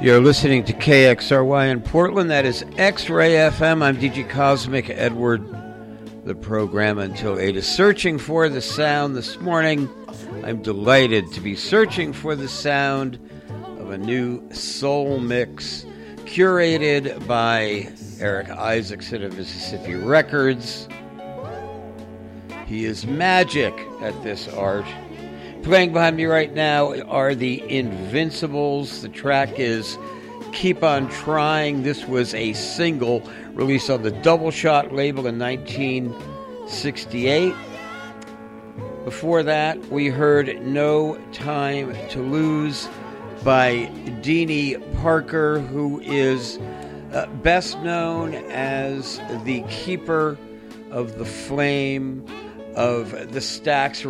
You're listening to KXRY in Portland. That is X-Ray FM. I'm DJ Cosmic Edward. The program until 8 is Searching for the Sound. This morning, I'm delighted to be searching for the sound of a new soul mix curated by Eric Isaacson of Mississippi Records. He is magic at this art. Playing behind me right now are the Invincibles. The track is Keep On Trying. This was a single released on the Double Shot label in 1968. Before that, we heard No Time to Lose by Deanie Parker, who is best known as the keeper of the flame of the Stax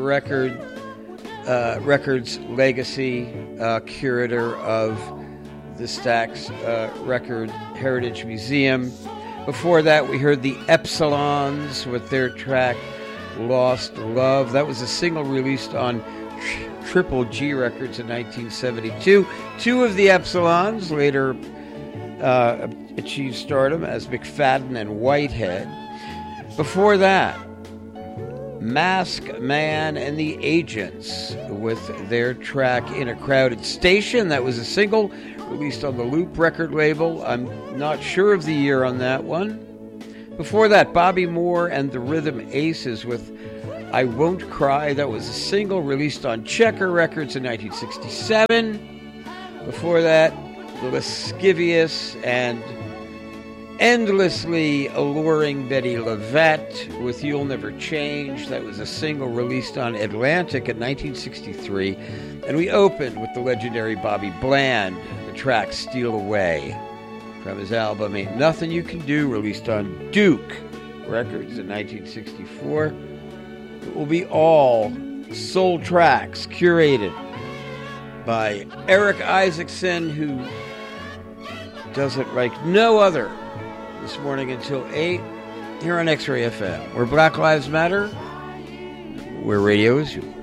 Records legacy, curator of the Stax Record Heritage Museum. Before that, we heard the Epsilons with their track Lost Love. That was a single released on Triple G Records in 1972. Two of the Epsilons later achieved stardom as McFadden and Whitehead. Before that, Mask Man and the Agents with their track In a Crowded Station. That was a single released on the Loop record label. I'm not sure of the year on that one. Before that, Bobby Moore and the Rhythm Aces with I Won't Cry. That was a single released on Checker Records in 1967. Before that, the lascivious and endlessly alluring Betty LaVette with You'll Never Change. That was a single released on Atlantic in 1963. And we opened with the legendary Bobby Bland, the track Steal Away, from his album Ain't Nothing You Can Do, released on Duke Records in 1964. It will be all soul tracks curated by Eric Isaacson, who does it like no other. This morning until 8 here on X-Ray FM, where Black Lives Matter, where radio is yours.